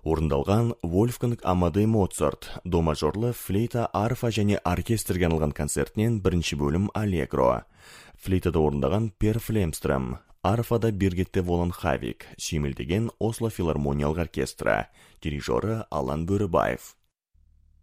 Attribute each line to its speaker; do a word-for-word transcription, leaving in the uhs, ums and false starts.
Speaker 1: Орындалған Вольфганг Амадей Моцарт, до мажорлы флейта, арфа және оркестрге арналған концертінен бірінші бөлім Аллегро. Флейтада орындаған Пер Флемстрем, арфада Биргетте Волан Хавик, сүйемелдеген Осло филармониялық оркестрі, дирижері Алан Бөрібаев.